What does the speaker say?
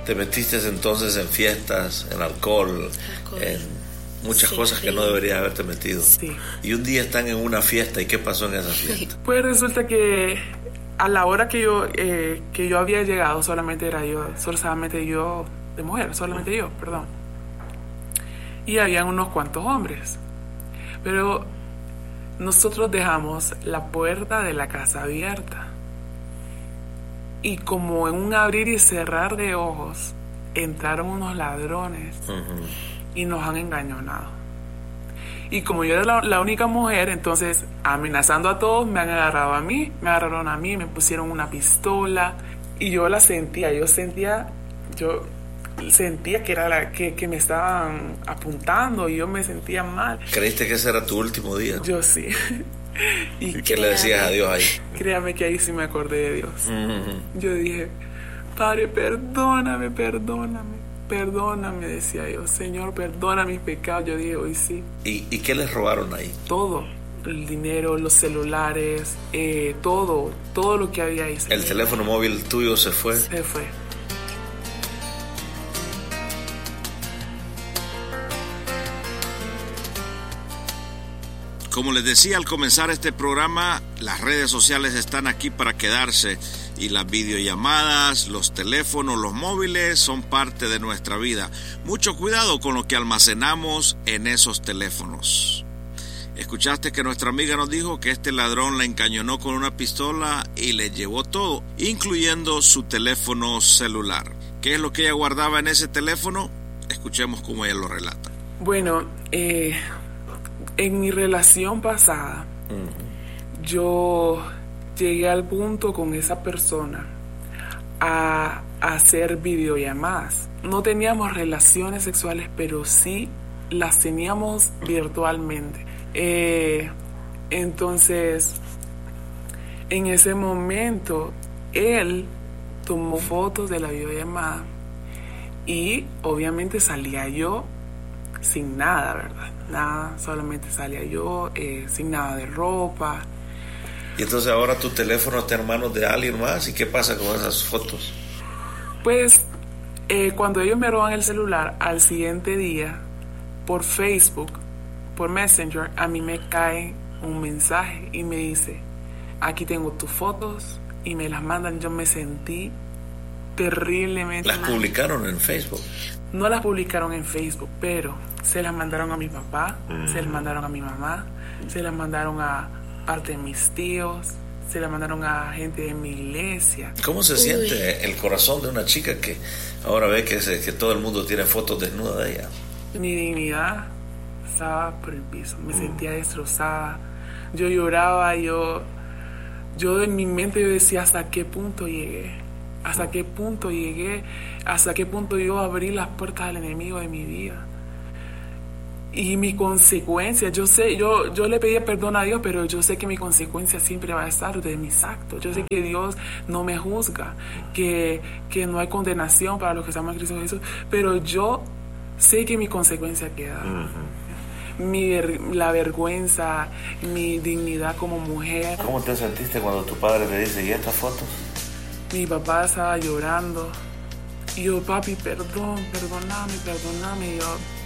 Te metiste entonces en fiestas, en alcohol. En muchas cosas que no deberías haberte metido. Sí. Y un día están en una fiesta, ¿y qué pasó en esa fiesta? Pues resulta que a la hora que yo había llegado, solamente yo de mujer, solamente yo, perdón. Y habían unos cuantos hombres. Pero nosotros dejamos la puerta de la casa abierta. Y como en un abrir y cerrar de ojos, entraron unos ladrones y nos han engañonado. Y como yo era la única mujer, entonces amenazando a todos, me agarraron a mí, me pusieron una pistola y yo sentía que era que me estaban apuntando y yo me sentía mal. ¿Creíste que ese era tu último día? Yo sí. ¿Y qué le decías a Dios ahí? Créame que ahí sí me acordé de Dios. Yo dije, Padre, perdóname, decía yo. Señor, perdona mis pecados. Yo dije, hoy sí. ¿Y qué les robaron ahí? Todo. El dinero, los celulares, todo lo que había ahí. ¿El teléfono móvil tuyo se fue? Se fue. Como les decía al comenzar este programa, las redes sociales están aquí para quedarse y las videollamadas, los teléfonos, los móviles son parte de nuestra vida. Mucho cuidado con lo que almacenamos en esos teléfonos. Escuchaste que nuestra amiga nos dijo que este ladrón la encañonó con una pistola y le llevó todo, incluyendo su teléfono celular. ¿Qué es lo que ella guardaba en ese teléfono? Escuchemos cómo ella lo relata. Bueno, en mi relación pasada, yo llegué al punto con esa persona a hacer videollamadas. No teníamos relaciones sexuales, pero sí las teníamos virtualmente. Entonces, en ese momento, él tomó fotos de la videollamada y obviamente salía yo sin nada, ¿verdad? Nada, solamente salía yo sin nada de ropa. Y entonces ahora tu teléfono está en manos de alguien más. ¿Y qué pasa con esas fotos? Pues cuando ellos me roban el celular, al siguiente día, por Facebook, por Messenger, a mí me cae un mensaje y me dice, aquí tengo tus fotos, y me las mandan. Yo me sentí terriblemente ¿Las publicaron en Facebook? No las publicaron en Facebook, pero se las mandaron a mi papá, se las mandaron a mi mamá, se las mandaron a parte de mis tíos, se las mandaron a gente de mi iglesia. ¿Cómo se siente el corazón de una chica que ahora ve que todo el mundo tiene fotos desnudas de ella? Mi dignidad estaba por el piso, me sentía destrozada, yo lloraba, yo en mi mente yo decía, ¿hasta qué punto llegué? ¿Hasta qué punto llegué? ¿Hasta qué punto yo abrí las puertas al enemigo de mi vida? Y mi consecuencia, yo sé, yo le pedí perdón a Dios, pero yo sé que mi consecuencia siempre va a estar de mis actos. Yo sé que Dios no me juzga, que no hay condenación para los que estamos en Cristo Jesús, pero yo sé que mi consecuencia queda. La vergüenza, mi dignidad como mujer. ¿Cómo te sentiste cuando tu padre te dice, ¿y estas fotos? Mi papá estaba llorando. Y yo, papi, perdóname.